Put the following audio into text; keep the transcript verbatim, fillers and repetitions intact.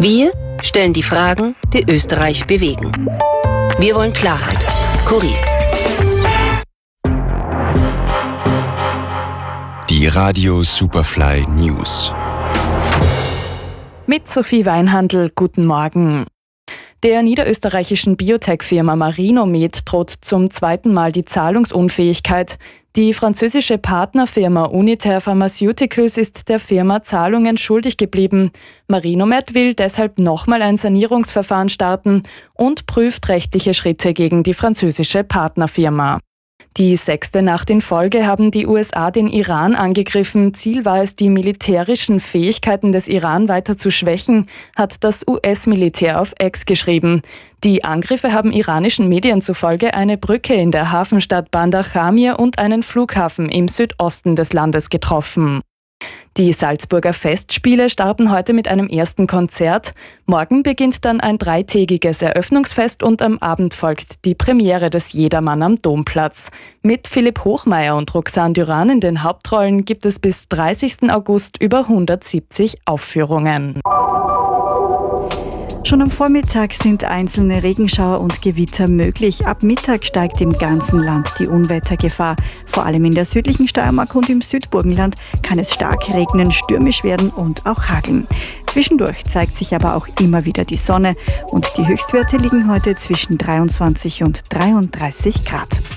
Wir stellen die Fragen, die Österreich bewegen. Wir wollen Klarheit. Kurier. Die Radio Superfly News. Mit Sophie Weinhandl, guten Morgen. Der niederösterreichischen Biotech-Firma Marinomed droht zum zweiten Mal die Zahlungsunfähigkeit. Die französische Partnerfirma Unitaire Pharmaceuticals ist der Firma Zahlungen schuldig geblieben. Marinomed will deshalb nochmal ein Sanierungsverfahren starten und prüft rechtliche Schritte gegen die französische Partnerfirma. Die sechste Nacht in Folge haben die U S A den Iran angegriffen. Ziel war es, die militärischen Fähigkeiten des Iran weiter zu schwächen, hat das U S-Militär auf X geschrieben. Die Angriffe haben iranischen Medien zufolge eine Brücke in der Hafenstadt Bandar Jamir und einen Flughafen im Südosten des Landes getroffen. Die Salzburger Festspiele starten heute mit einem ersten Konzert. Morgen beginnt dann ein dreitägiges Eröffnungsfest und am Abend folgt die Premiere des Jedermann am Domplatz. Mit Philipp Hochmeier und Roxane Duran in den Hauptrollen gibt es bis dreißigsten August über hundertsiebzig Aufführungen. Schon am Vormittag sind einzelne Regenschauer und Gewitter möglich. Ab Mittag steigt im ganzen Land die Unwettergefahr. Vor allem in der südlichen Steiermark und im Südburgenland kann es stark regnen, stürmisch werden und auch hageln. Zwischendurch zeigt sich aber auch immer wieder die Sonne und die Höchstwerte liegen heute zwischen dreiundzwanzig und dreiunddreißig Grad.